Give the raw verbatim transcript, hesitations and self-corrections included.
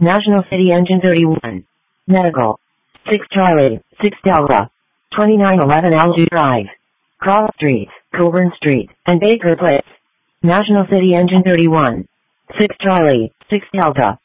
National City Engine thirty-one. Medical. six Charlie, six Delta. twenty-nine eleven Alger Drive. Cross Street, Coburn Street, and Baker Place. National City Engine thirty-one. six Charlie, six Delta.